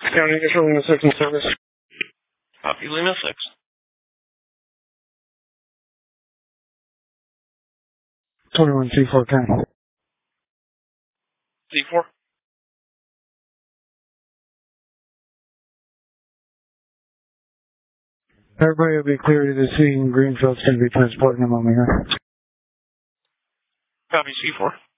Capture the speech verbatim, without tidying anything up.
County Initial Lima six in service. Copy, Lima six. twenty-one C four County. C four. Everybody will be clear to the scene. Greenfield's going to be transporting them on the air. Copy, C four.